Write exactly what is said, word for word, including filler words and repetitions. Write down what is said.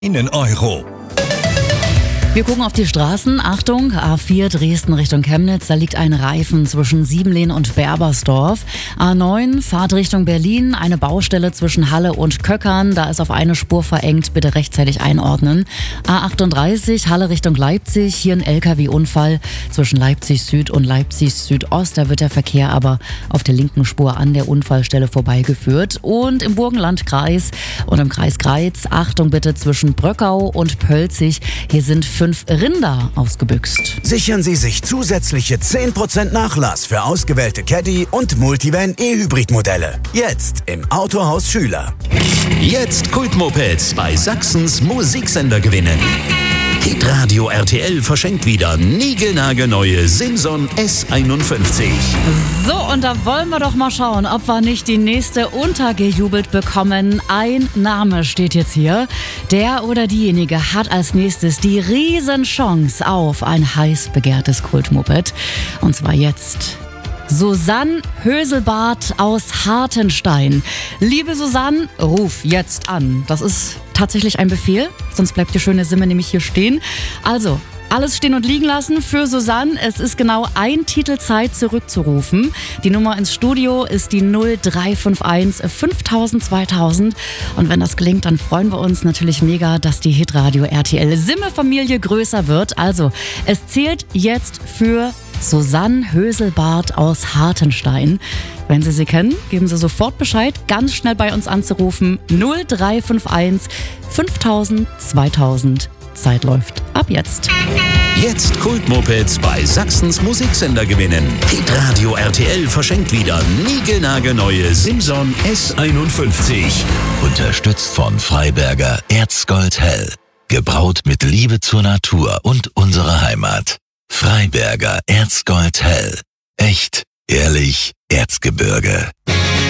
Euro. Wir gucken auf die Straßen. Achtung, A vier Dresden Richtung Chemnitz. Da liegt ein Reifen zwischen Siebenlehn und Berbersdorf. A neun Fahrt Richtung Berlin. Eine Baustelle zwischen Halle und Köckern. Da ist auf eine Spur verengt. Bitte rechtzeitig einordnen. A achtunddreißig Halle Richtung Leipzig. Hier ein L K W-Unfall zwischen Leipzig Süd und Leipzig Südost. Da wird der Verkehr aber auf der linken Spur an der Unfallstelle vorbeigeführt. Und im Burgenlandkreis und im Kreis Greiz. Achtung bitte zwischen Bröckau und Pölzig. Hier sind fünf Rinder ausgebüxt. Sichern Sie sich zusätzliche zehn Prozent Nachlass für ausgewählte Caddy- und Multivan E-Hybrid-Modelle. Jetzt im Autohaus Schüler. Jetzt Kultmopeds bei Sachsens Musiksender gewinnen. Hitradio R T L verschenkt wieder niegelnagelneue Simson S einundfünfzig. So, und da wollen wir doch mal schauen, ob wir nicht die nächste untergejubelt bekommen. Ein Name steht jetzt hier. Der oder diejenige hat als nächstes die Riesenchance auf ein heiß begehrtes Kultmoped. Und zwar jetzt. Susanne Höselbart aus Hartenstein. Liebe Susanne, ruf jetzt an. Das ist tatsächlich ein Befehl, sonst bleibt die schöne Simme nämlich hier stehen. Also, alles stehen und liegen lassen für Susanne. Es ist genau ein Titel Zeit zurückzurufen. Die Nummer ins Studio ist die null drei fünf eins fünftausend zweitausend. Und wenn das gelingt, dann freuen wir uns natürlich mega, dass die Hitradio R T L Simme-Familie größer wird. Also, es zählt jetzt für Susanne Höselbart aus Hartenstein. Wenn Sie sie kennen, geben Sie sofort Bescheid, ganz schnell bei uns anzurufen. null drei fünf eins fünftausend zweitausend. Zeit läuft ab jetzt. Jetzt Kultmopeds bei Sachsens Musiksender gewinnen. Hitradio R T L verschenkt wieder niegelnagelneue Simson S einundfünfzig. Unterstützt von Freiberger Erzgold Hell. Gebraut mit Liebe zur Natur und unserer Heimat. Freiberger Erzgold Hell. Echt, ehrlich, Erzgebirge.